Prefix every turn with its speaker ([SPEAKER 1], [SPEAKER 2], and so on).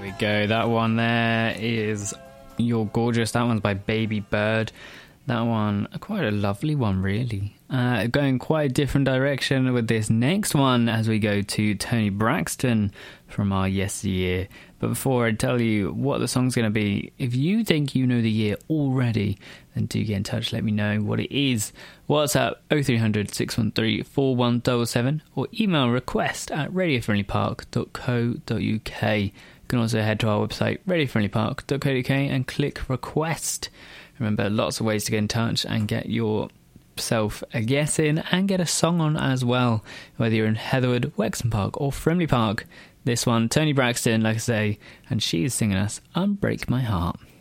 [SPEAKER 1] we go. That one there is You're Gorgeous. That one's by Baby Bird. That one, quite a lovely one, really. Going quite a different direction with this next one as we go to Tony Braxton from our Yesteryear. But before I tell you what the song's going to be, if you think you know the year already, then do get in touch, let me know what it is. WhatsApp 0300 613 4177 or email request@radiofriendlypark.co.uk. You can also head to our website radiofriendlypark.co.uk and click request. Remember, lots of ways to get in touch and get yourself a guess in and get a song on as well, whether you're in Heatherwood, Wexham Park or Friendly Park. This one, Tony Braxton, like I say, and she is singing us Unbreak My Heart.